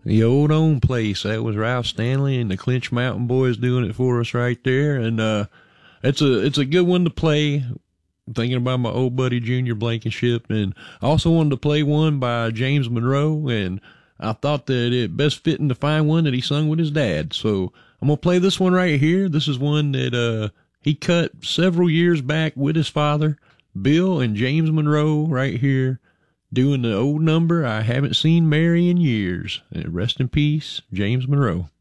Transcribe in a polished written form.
The old home place. That was Ralph Stanley and the Clinch Mountain Boys doing it for us right there. And it's a good one to play. I'm thinking about my old buddy Junior Blankenship, and I also wanted to play one by James Monroe, and I thought that it best fitting to find one that he sung with his dad. So I'm gonna play this one right here. This is one that he cut several years back with his father, Bill and James Monroe, right here, doing the old number, I Haven't Seen Mary in Years. And rest in peace, James Monroe.